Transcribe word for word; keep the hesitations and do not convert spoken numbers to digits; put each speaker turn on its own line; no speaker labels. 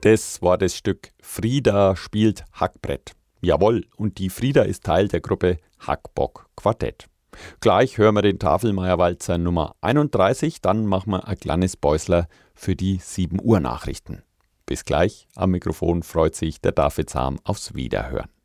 Das war das Stück Frieda spielt Hackbrett. Jawohl, und die Frieda ist Teil der Gruppe Hackbock Quartett. Gleich hören wir den Tafelmeierwalzer Nummer einunddreißig, dann machen wir ein kleines Päusler für die sieben Uhr Nachrichten. Bis gleich, am Mikrofon freut sich der David Sam aufs Wiederhören.